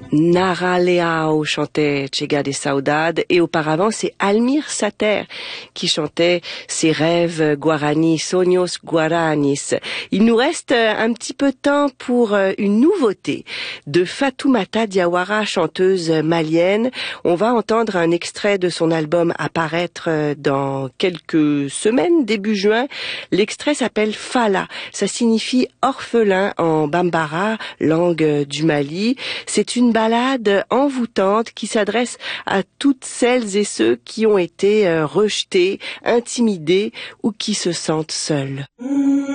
Nara Leao chantait Chega de Saudade et auparavant c'est Almir Sater qui chantait ses rêves guarani, Sonhos Guaranis. Il nous reste un petit peu de temps pour une nouveauté de Fatoumata Diawara, chanteuse malienne. On va entendre un extrait de son album à paraître dans quelques semaines, début juin. L'extrait s'appelle Fala. Ça signifie orphelin en Bambara, langue du Mali. C'est une ballade envoûtante qui s'adresse à toutes celles et ceux qui ont été rejetés, intimidés ou qui se sentent seuls.